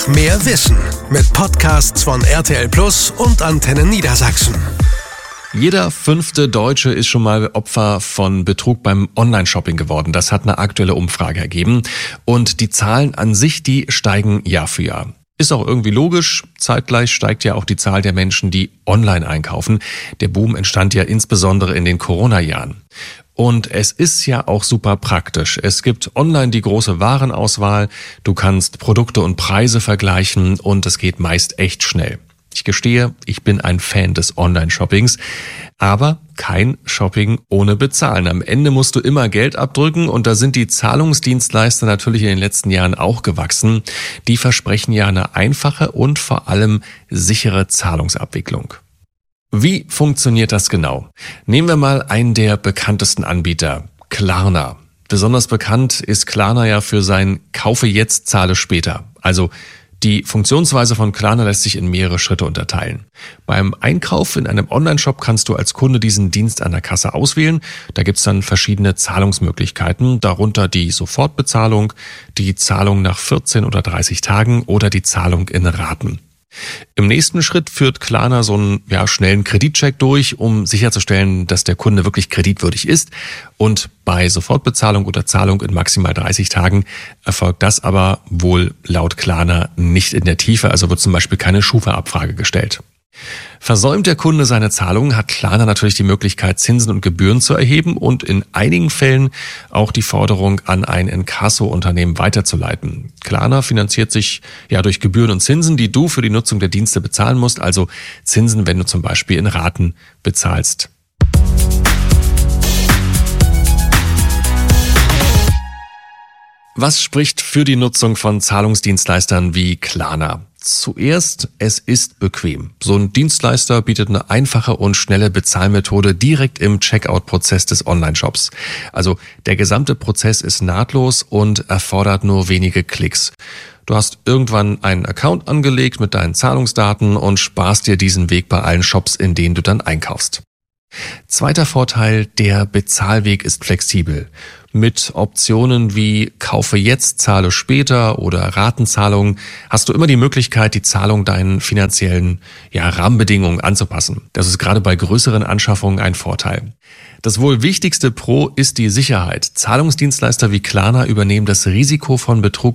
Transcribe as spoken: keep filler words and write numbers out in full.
Mehr Wissen mit Podcasts von R T L Plus und Antenne Niedersachsen. Jeder fünfte Deutsche ist schon mal Opfer von Betrug beim Online-Shopping geworden. Das hat eine aktuelle Umfrage ergeben. Und die Zahlen an sich, die steigen Jahr für Jahr. Ist auch irgendwie logisch. Zeitgleich steigt ja auch die Zahl der Menschen, die online einkaufen. Der Boom entstand ja insbesondere in den Corona-Jahren. Und es ist ja auch super praktisch. Es gibt online die große Warenauswahl. Du kannst Produkte und Preise vergleichen und es geht meist echt schnell. Ich gestehe, ich bin ein Fan des Online-Shoppings, aber kein Shopping ohne Bezahlen. Am Ende musst du immer Geld abdrücken und da sind die Zahlungsdienstleister natürlich in den letzten Jahren auch gewachsen. Die versprechen ja eine einfache und vor allem sichere Zahlungsabwicklung. Wie funktioniert das genau? Nehmen wir mal einen der bekanntesten Anbieter, Klarna. Besonders bekannt ist Klarna ja für sein Kaufe jetzt, zahle später. Also die Funktionsweise von Klarna lässt sich in mehrere Schritte unterteilen. Beim Einkauf in einem Onlineshop kannst du als Kunde diesen Dienst an der Kasse auswählen. Da gibt's dann verschiedene Zahlungsmöglichkeiten, darunter die Sofortbezahlung, die Zahlung nach vierzehn oder dreißig Tagen oder die Zahlung in Raten. Im nächsten Schritt führt Klarna so einen ja, schnellen Kreditcheck durch, um sicherzustellen, dass der Kunde wirklich kreditwürdig ist. Und bei Sofortbezahlung oder Zahlung in maximal dreißig Tagen erfolgt das aber wohl laut Klarna nicht in der Tiefe, also wird zum Beispiel keine Schufa-Abfrage gestellt. Versäumt der Kunde seine Zahlungen, hat Klarna natürlich die Möglichkeit, Zinsen und Gebühren zu erheben und in einigen Fällen auch die Forderung an ein Inkasso-Unternehmen weiterzuleiten. Klarna finanziert sich ja durch Gebühren und Zinsen, die du für die Nutzung der Dienste bezahlen musst, also Zinsen, wenn du zum Beispiel in Raten bezahlst. Was spricht für die Nutzung von Zahlungsdienstleistern wie Klarna? Zuerst, es ist bequem. So ein Dienstleister bietet eine einfache und schnelle Bezahlmethode direkt im Checkout-Prozess des Online-Shops. Also der gesamte Prozess ist nahtlos und erfordert nur wenige Klicks. Du hast irgendwann einen Account angelegt mit deinen Zahlungsdaten und sparst dir diesen Weg bei allen Shops, in denen du dann einkaufst. Zweiter Vorteil, der Bezahlweg ist flexibel. Mit Optionen wie Kaufe jetzt, zahle später oder Ratenzahlung hast du immer die Möglichkeit, die Zahlung deinen finanziellen ja, Rahmenbedingungen anzupassen. Das ist gerade bei größeren Anschaffungen ein Vorteil. Das wohl wichtigste Pro ist die Sicherheit. Zahlungsdienstleister wie Klarna übernehmen das Risiko von Betrug